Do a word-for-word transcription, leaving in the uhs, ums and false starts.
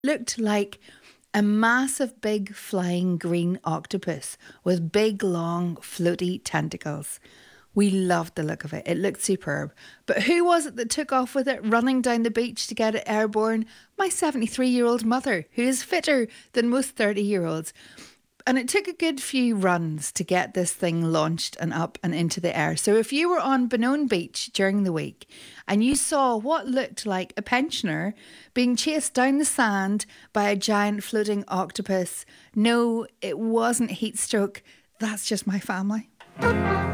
Looked like a massive big flying green octopus with big long floaty tentacles. We loved the look of it. It looked superb. But who was it that took off with it running down the beach to get it airborne? My seventy-three-year-old mother, who is fitter than most thirty-year-olds. And it took a good few runs to get this thing launched and up and into the air. So if you were on Benone Beach during the week and you saw what looked like a pensioner being chased down the sand by a giant floating octopus, no, it wasn't heat stroke. That's just my family.